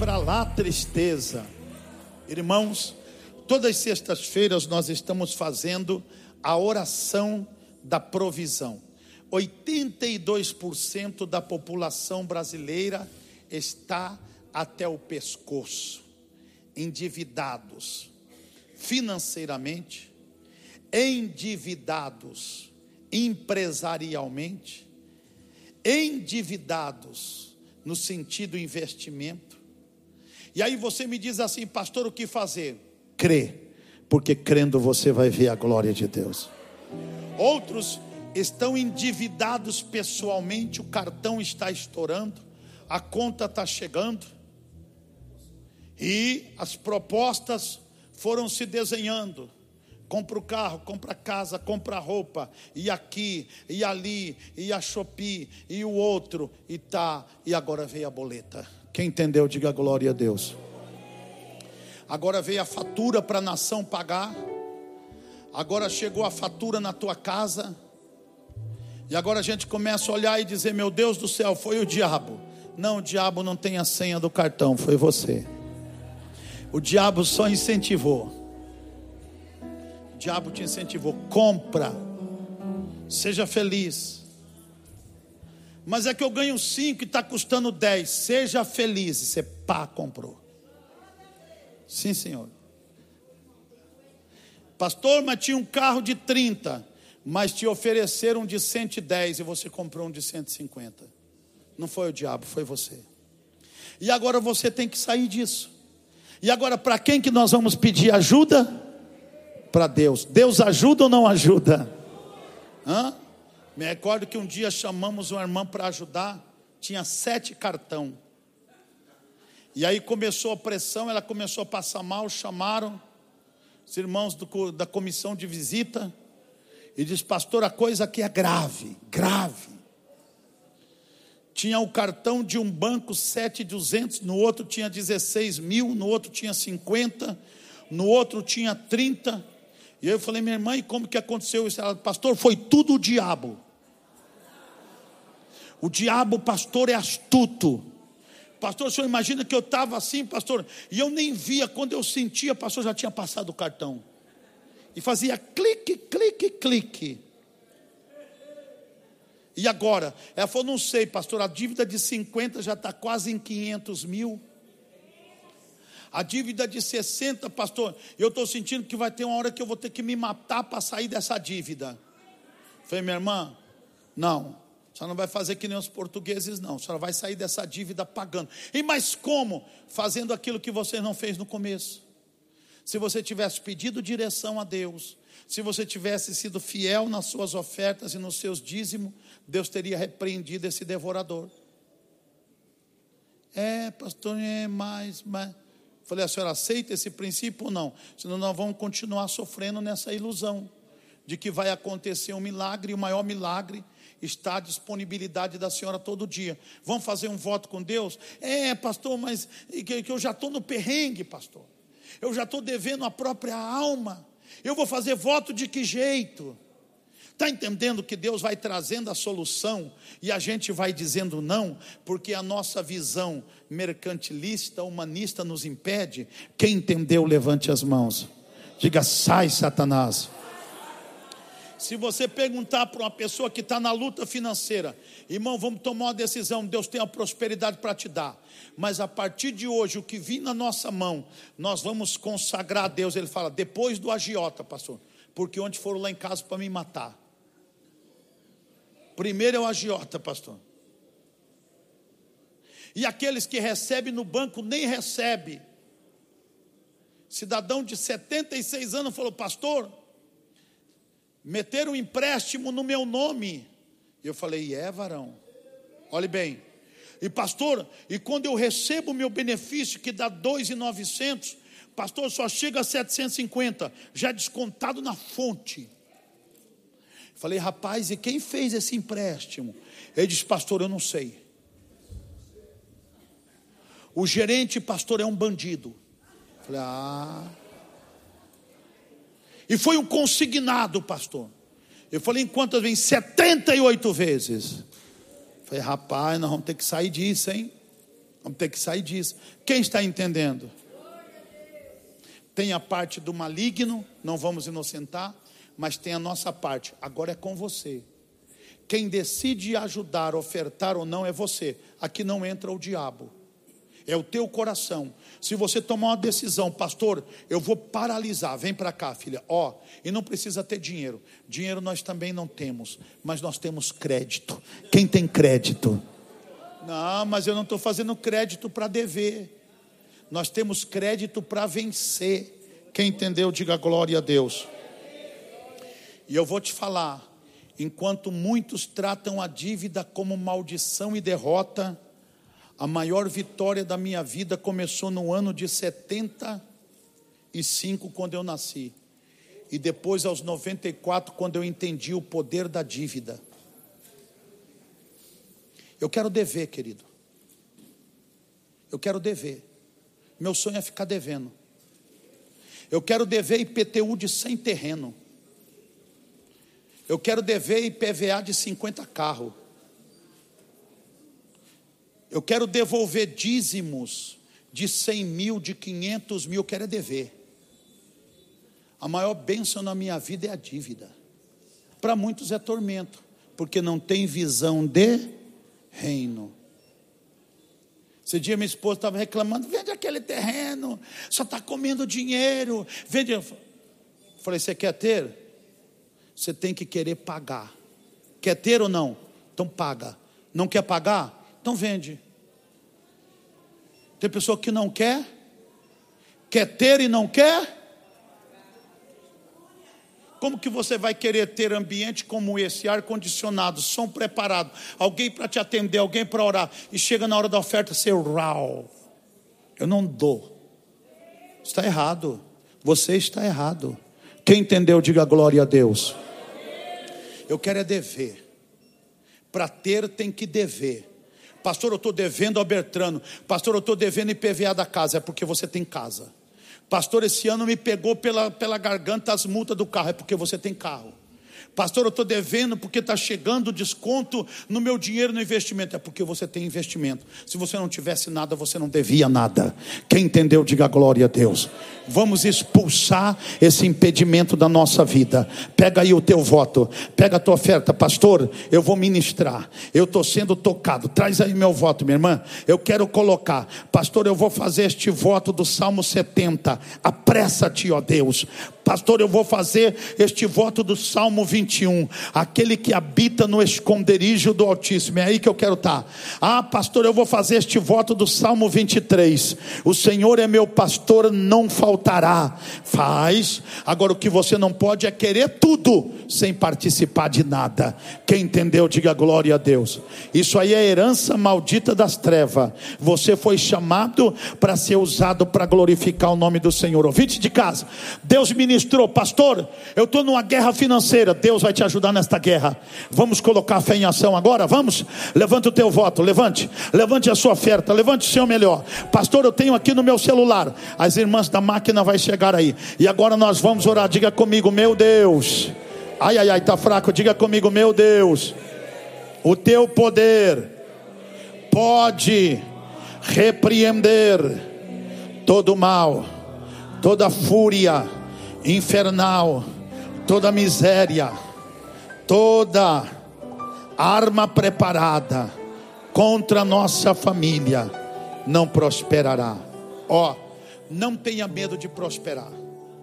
pra lá tristeza. Irmãos, todas as sextas-feiras nós estamos fazendo a oração da provisão. 82% da população brasileira está até o pescoço, endividados financeiramente, endividados empresarialmente, endividados no sentido investimento. E aí você me diz assim: pastor, o que fazer? Crê, porque crendo você vai ver a glória de Deus. Outros estão endividados pessoalmente, o cartão está estourando, a conta está chegando, e as propostas foram se desenhando. Compra o carro, compra a casa, compra a roupa, e aqui, e ali, e a Shopee, e o outro, e agora veio a boleta. Quem entendeu, diga glória a Deus. Agora veio a fatura para a nação pagar, agora chegou a fatura na tua casa, e agora a gente começa a olhar e dizer: meu Deus do céu, foi o diabo. Não, o diabo não tem a senha do cartão, foi você. O diabo só incentivou. O diabo te incentivou. Compra, seja feliz. Mas é que eu ganho 5 e está custando 10. Seja feliz. E você comprou. Sim, senhor. Pastor, mas tinha um carro de 30, mas te ofereceram um de 110 e você comprou um de 150. Não foi o diabo, foi você. E agora você tem que sair disso. E agora, para quem que nós vamos pedir ajuda? Para Deus. Deus ajuda ou não ajuda? Me recordo que um dia chamamos uma irmã para ajudar. Tinha 7 cartão. E aí começou a pressão, ela começou a passar mal. Chamaram os irmãos da comissão de visita e diz: pastor, a coisa aqui é grave, grave. Tinha o cartão de um banco 7.200, no outro tinha 16 mil, no outro tinha 50, no outro tinha 30. E eu falei: minha irmã, e como que aconteceu isso? Ela: pastor, foi tudo o diabo. O diabo, pastor, é astuto. Pastor, o senhor imagina que eu estava assim, pastor, e eu nem via. Quando eu sentia, pastor, já tinha passado o cartão. E fazia clique, clique, clique. E agora? Ela falou: não sei, pastor, a dívida de 50 já está quase em 500 mil. A dívida de 60, pastor, eu estou sentindo que vai ter uma hora que eu vou ter que me matar para sair dessa dívida. Falei: minha irmã, não, a senhora não vai fazer que nem os portugueses, não. A senhora vai sair dessa dívida pagando. E mas como? Fazendo aquilo que você não fez no começo. Se você tivesse pedido direção a Deus, se você tivesse sido fiel nas suas ofertas e nos seus dízimos, Deus teria repreendido esse devorador. Pastor, mas... Falei: a senhora aceita esse princípio ou não? Senão nós vamos continuar sofrendo nessa ilusão de que vai acontecer um milagre, e o maior milagre está à disponibilidade da senhora todo dia. Vamos fazer um voto com Deus? Pastor, mas que eu já estou no perrengue, pastor. Eu já estou devendo a própria alma. Eu vou fazer voto de que jeito? Está entendendo que Deus vai trazendo a solução e a gente vai dizendo não, porque a nossa visão mercantilista, humanista nos impede? Quem entendeu, levante as mãos. Diga: sai, Satanás. Se você perguntar para uma pessoa que está na luta financeira: irmão, vamos tomar uma decisão, Deus tem a prosperidade para te dar, mas a partir de hoje, o que vir na nossa mão, nós vamos consagrar a Deus. Ele fala: depois do agiota, pastor, porque ontem foram lá em casa para me matar. Primeiro é o agiota, pastor. E aqueles que recebem no banco nem recebem. Cidadão de 76 anos falou: pastor, meteram um empréstimo no meu nome. E eu falei: varão, olhe bem. E pastor, e quando eu recebo o meu benefício, que dá 2.900, pastor, só chega a 750, já descontado na fonte. Falei: rapaz, e quem fez esse empréstimo? Ele disse: pastor, eu não sei. O gerente, pastor, é um bandido. Falei: E foi um consignado, pastor. Eu falei: em quantas vezes? 78 vezes. Falei: rapaz, nós vamos ter que sair disso, hein? Vamos ter que sair disso. Quem está entendendo? Tem a parte do maligno, não vamos inocentar, mas tem a nossa parte. Agora é com você. Quem decide ajudar, ofertar ou não é você. Aqui não entra o diabo. É o teu coração. Se você tomar uma decisão, pastor, eu vou paralisar. Vem para cá, filha. E não precisa ter dinheiro. Dinheiro nós também não temos, mas nós temos crédito. Quem tem crédito? Não, mas eu não estou fazendo crédito para dever. Nós temos crédito para vencer. Quem entendeu, diga glória a Deus. E eu vou te falar, enquanto muitos tratam a dívida como maldição e derrota, a maior vitória da minha vida começou no ano de 75, quando eu nasci. E depois aos 94, quando eu entendi o poder da dívida. Eu quero dever, querido. Eu quero dever. Meu sonho é ficar devendo. Eu quero dever IPTU de 100 terreno. Eu quero dever IPVA de 50 carros. Eu quero devolver dízimos de 100 mil, de 500 mil, eu quero dever. A maior bênção na minha vida é a dívida. Para muitos é tormento, porque não tem visão de reino. Esse dia minha esposa estava reclamando, vende aquele terreno, só está comendo dinheiro, vende. Eu falei, você quer ter? Você tem que querer pagar. Quer ter ou não? Então paga. Não quer pagar? Então vende. Tem pessoa que não quer ter e não quer. Como que você vai querer ter ambiente como esse, ar-condicionado, som preparado, alguém para te atender, alguém para orar, e chega na hora da oferta, você rau, eu não dou. Está errado. Você está errado. Quem entendeu, diga glória a Deus. Eu quero é dever. Para ter tem que dever. Pastor, eu estou devendo a Bertrano. Pastor, eu estou devendo IPVA da casa. É porque você tem casa. Pastor, esse ano me pegou pela garganta as multas do carro. É porque você tem carro. Pastor, eu estou devendo porque está chegando desconto no meu dinheiro no investimento. É porque você tem investimento. Se você não tivesse nada, você não devia nada. Quem entendeu, diga glória a Deus. Vamos expulsar esse impedimento da nossa vida. Pega aí o teu voto, pega a tua oferta. Pastor, eu vou ministrar, eu estou sendo tocado. Traz aí meu voto, minha irmã. Eu quero colocar, pastor, eu vou fazer este voto do Salmo 70. Apressa-te, ó Deus. Pastor, eu vou fazer este voto do Salmo 21. Aquele que habita no esconderijo do Altíssimo. É aí que eu quero estar. Pastor, eu vou fazer este voto do Salmo 23. O Senhor é meu pastor, não faltará. Faz. Agora o que você não pode é querer tudo sem participar de nada. Quem entendeu, diga glória a Deus. Isso aí é herança maldita das trevas. Você foi chamado para ser usado para glorificar o nome do Senhor. Ouvinte de casa, Deus ministrou, pastor, eu estou numa guerra financeira. Deus vai te ajudar nesta guerra. Vamos colocar a fé em ação agora? Vamos? Levanta o teu voto, levante a sua oferta, levante o seu melhor. Pastor, eu tenho aqui no meu celular. As irmãs da máquina vai chegar aí. E agora nós vamos orar. Diga comigo, meu Deus. Ai, está fraco. Diga comigo, meu Deus. O teu poder pode repreender todo mal, toda fúria infernal, toda miséria, toda arma preparada contra a nossa família não prosperará. Não tenha medo de prosperar.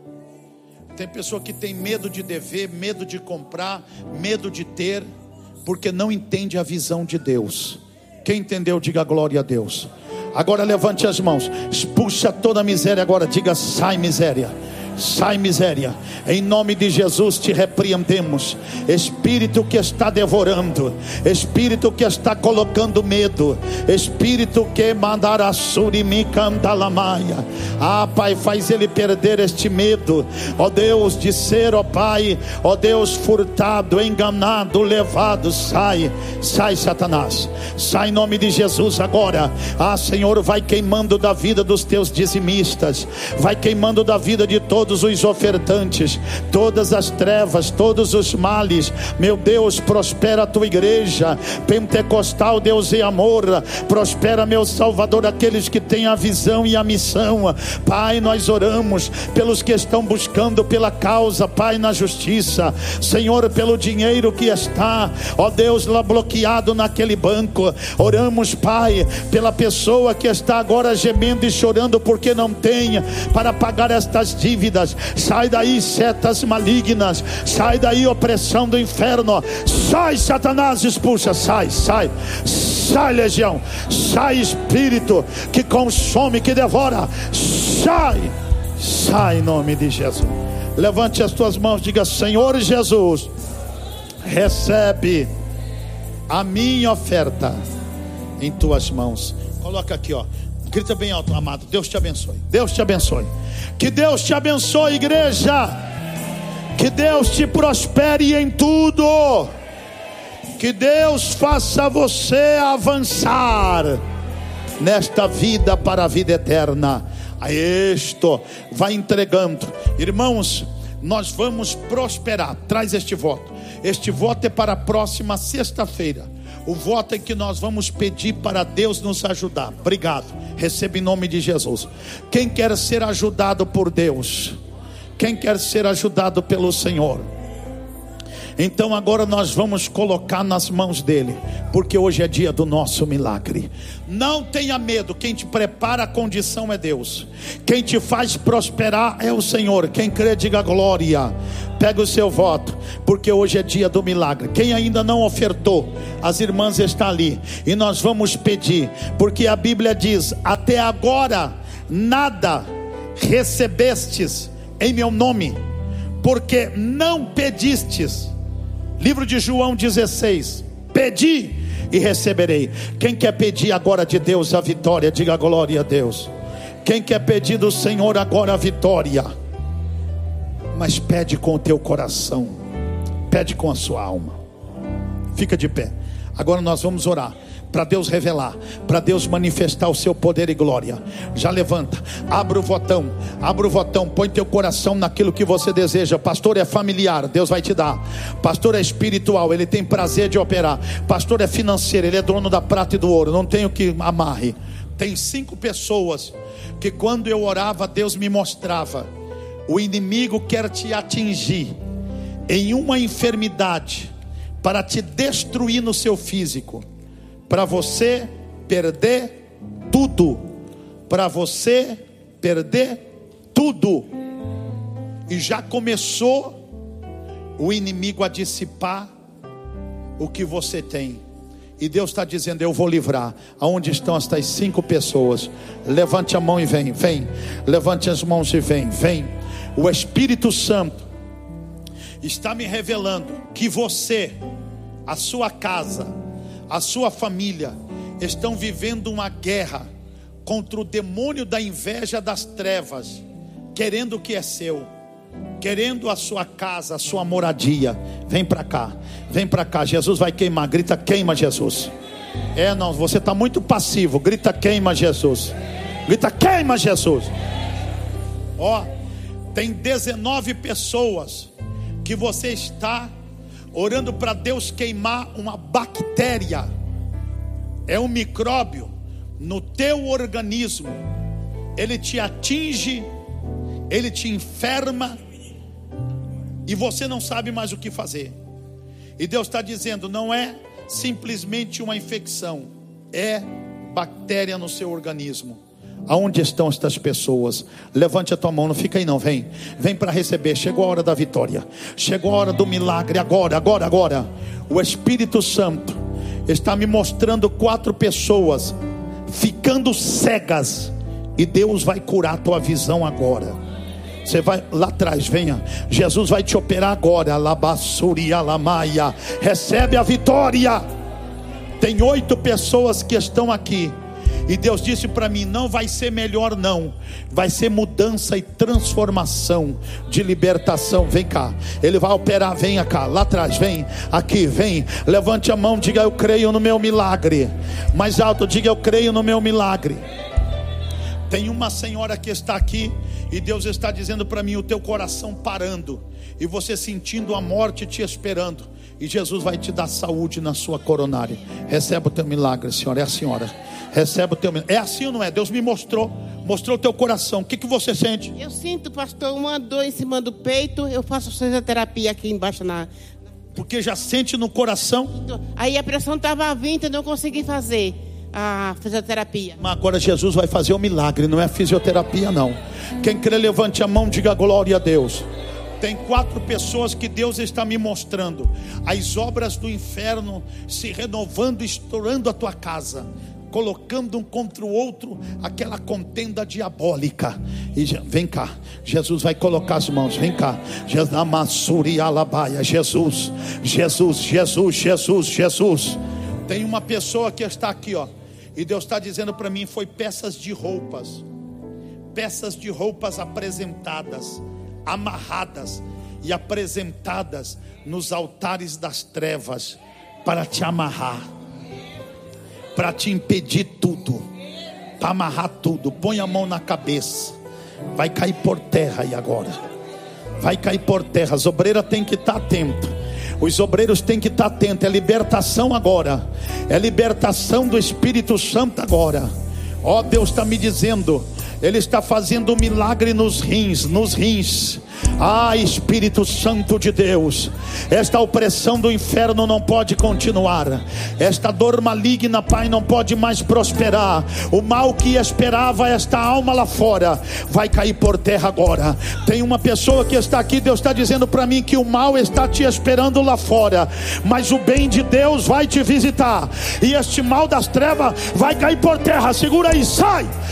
Tem pessoa que tem medo de dever, medo de comprar, medo de ter, porque não entende a visão de Deus. Quem entendeu, diga glória a Deus. Agora levante as mãos, expulsa toda a miséria agora, diga sai miséria. Sai miséria, em nome de Jesus te repreendemos. Espírito que está devorando, espírito que está colocando medo, espírito que mandará surimicandalamaia. Pai, faz ele perder este medo, ó Deus, de ser, ó Pai, ó Deus, furtado, enganado, levado. Sai Satanás, sai em nome de Jesus agora. Senhor, vai queimando da vida dos teus dizimistas, vai queimando da vida de todos todos os ofertantes, todas as trevas, todos os males. Meu Deus, prospera a tua igreja pentecostal, Deus e amor. Prospera, meu Salvador, aqueles que têm a visão e a missão. Pai, nós oramos pelos que estão buscando pela causa, Pai, na justiça. Senhor, pelo dinheiro que está, ó Deus, lá bloqueado naquele banco. Oramos, Pai, pela pessoa que está agora gemendo e chorando porque não tem para pagar estas dívidas. Sai daí, setas malignas. Sai daí, opressão do inferno. Sai, Satanás, expulsa. Sai, sai, sai, legião. Sai, espírito que consome, que devora. Sai, sai, em nome de Jesus. Levante as tuas mãos, diga: Senhor Jesus, recebe a minha oferta em tuas mãos. Coloca aqui, ó. Grita bem alto, amado. Deus te abençoe. Deus te abençoe. Que Deus te abençoe, igreja. Que Deus te prospere em tudo. Que Deus faça você avançar nesta vida para a vida eterna. A isto vai entregando. Irmãos, nós vamos prosperar. Traz este voto. Este voto é para a próxima sexta-feira. O voto é que nós vamos pedir para Deus nos ajudar. Obrigado. Receba em nome de Jesus. Quem quer ser ajudado por Deus? Quem quer ser ajudado pelo Senhor? Então agora nós vamos colocar nas mãos dele, porque hoje é dia do nosso milagre. Não tenha medo. Quem te prepara a condição é Deus. Quem te faz prosperar é o Senhor. Quem crê, diga glória. Pega o seu voto, porque hoje é dia do milagre. Quem ainda não ofertou, as irmãs estão ali, e nós vamos pedir, porque a Bíblia diz: até agora nada recebestes em meu nome, porque não pedistes. Livro de João 16: pedi e receberei. Quem quer pedir agora de Deus a vitória, diga glória a Deus. Quem quer pedir do Senhor agora a vitória? Mas pede com o teu coração, pede com a sua alma. Fica de pé. Agora nós vamos orar para Deus revelar, para Deus manifestar o seu poder e glória. Já levanta, abre o votão, põe teu coração naquilo que você deseja. Pastor, é familiar, Deus vai te dar. Pastor, é espiritual, Ele tem prazer de operar. Pastor, é financeiro, Ele é dono da prata e do ouro, não tenho que amarre. Tem 5 pessoas que quando eu orava, Deus me mostrava: o inimigo quer te atingir em uma enfermidade para te destruir no seu físico, para você perder tudo, para você perder tudo. E já começou o inimigo a dissipar o que você tem. E Deus está dizendo: eu vou livrar. Aonde estão estas 5 pessoas? Levante a mão e vem, vem. Levante as mãos e vem, vem. O Espírito Santo está me revelando que você, a sua casa, a sua família estão vivendo uma guerra contra o demônio da inveja das trevas, querendo o que é seu, querendo a sua casa, a sua moradia. Vem para cá, vem para cá. Jesus vai queimar. Grita: queima, Jesus. Não, você está muito passivo. Grita: queima, Jesus. Grita: queima, Jesus. Ó, tem 19 pessoas que você está orando para Deus queimar uma bactéria. É um micróbio no teu organismo. Ele te atinge, ele te enferma, e você não sabe mais o que fazer. E Deus está dizendo: não é simplesmente uma infecção, é bactéria no seu organismo. Aonde estão estas pessoas? Levante a tua mão, não fica aí não, vem para receber. Chegou a hora da vitória, chegou a hora do milagre. Agora o Espírito Santo está me mostrando 4 pessoas ficando cegas, e Deus vai curar a tua visão agora. Você vai lá atrás, venha. Jesus vai te operar agora. Labassuria lamaia. Recebe a vitória. Tem 8 pessoas que estão aqui, e Deus disse para mim: não vai ser melhor não, vai ser mudança e transformação, de libertação. Vem cá, Ele vai operar. Venha cá, lá atrás, vem, aqui, vem. Levante a mão, diga: eu creio no meu milagre. Mais alto, diga: eu creio no meu milagre. Tem uma senhora que está aqui, E Deus está dizendo para mim: o teu coração parando, e você sentindo a morte te esperando, e Jesus vai te dar saúde na sua coronária. Recebe o teu milagre, senhora. É a senhora. Recebe o teu milagre. É assim ou não é? Deus me mostrou o teu coração. O que você sente? Eu sinto, pastor, uma dor em cima do peito. Eu faço fisioterapia aqui embaixo Porque já sente no coração. Aí a pressão estava vindo e não consegui fazer a fisioterapia. Mas agora Jesus vai fazer o milagre, não é fisioterapia não. Quem crê, levante a mão, diga glória a Deus. Tem 4 pessoas que Deus está me mostrando as obras do inferno se renovando, estourando a tua casa, colocando um contra o outro aquela contenda diabólica. E vem cá, Jesus vai colocar as mãos. Vem cá, Jesus, Jesus, Jesus, Jesus, Jesus. Tem uma pessoa que está aqui, ó, e Deus está dizendo para mim: foi peças de roupas apresentadas, amarradas e apresentadas nos altares das trevas para te amarrar, para te impedir tudo, para amarrar tudo. Põe a mão na cabeça, vai cair por terra. E agora vai cair por terra. As obreiras têm que estar atentas, os obreiros têm que estar atentos. É libertação agora, é libertação do Espírito Santo agora. Ó, Deus está me dizendo, Ele está fazendo um milagre nos rins. Ah, Espírito Santo de Deus, esta opressão do inferno não pode continuar. Esta dor maligna, Pai, não pode mais prosperar. O mal que esperava esta alma lá fora vai cair por terra agora. Tem uma pessoa que está aqui, Deus está dizendo para mim que o mal está te esperando lá fora, mas o bem de Deus vai te visitar, e este mal das trevas vai cair por terra. Segura aí, sai!